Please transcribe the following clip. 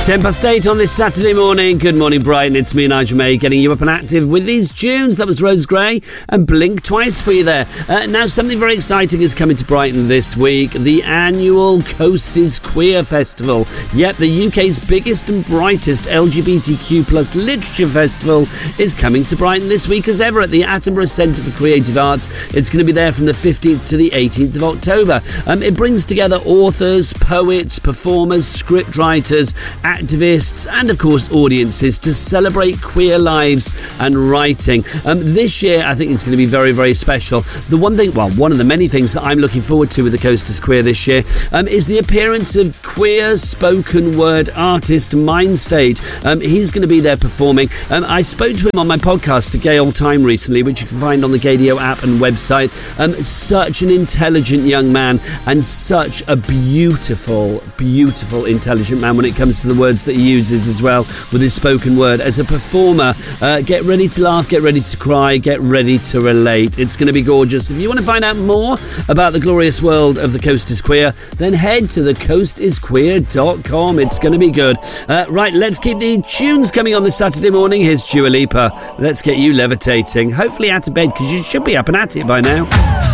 8 on this Saturday morning. Good morning, Brighton. It's me, Nigel May, getting you up and active with these tunes. That was Rose Gray and Blink twice for you there. Now, something very exciting is coming to Brighton this week. The annual Coast is Queer Festival. Yep, the UK's biggest and brightest LGBTQ plus literature festival is coming to Brighton this week as ever at the Attenborough Centre for Creative Arts. It's going to be there from the 15th to the 18th of October. It brings together authors, poets, performers, script writers, activists and of course audiences to celebrate queer lives and writing. This year I think it's going to be very, very special. One of the many things that I'm looking forward to with the Coast is Queer this year is the appearance of queer spoken word artist Mindstate. He's going to be there performing. I spoke to him on my podcast, A Gay Old Time, recently, which you can find on the Gadio app and website. Such an intelligent young man and such a beautiful, beautiful, intelligent man when it comes to the words that he uses as well with his spoken word. As a performer, get ready to laugh, get ready to cry, get ready to relate. It's going to be gorgeous. If you want to find out more about the glorious world of The Coast is Queer, then head to thecoastisqueer.com. It's going to be good. Right, let's keep the tunes coming on this Saturday morning. Here's Dua Lipa. Let's get you levitating. Hopefully out of bed, because you should be up and at it by now.